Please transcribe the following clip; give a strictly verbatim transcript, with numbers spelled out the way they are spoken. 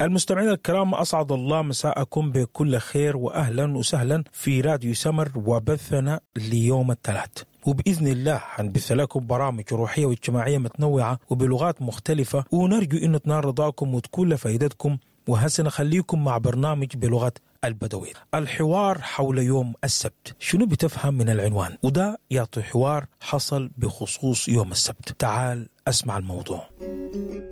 المستمعين الكرام، أسعد الله مساءكم بكل خير وأهلا وسهلا في راديو سمر وبثنا ليوم الثلاث. وبإذن الله هنبث لكم برامج روحية واجتماعية متنوعة وبلغات مختلفة، ونرجو أن تنال رضاكم وتكون لفائدتكم. وهسه نخليكم مع برنامج بلغة البدوين، الحوار حول يوم السبت. شنو بتفهم من العنوان؟ وده يعطي حوار حصل بخصوص يوم السبت. تعال أسمع الموضوع.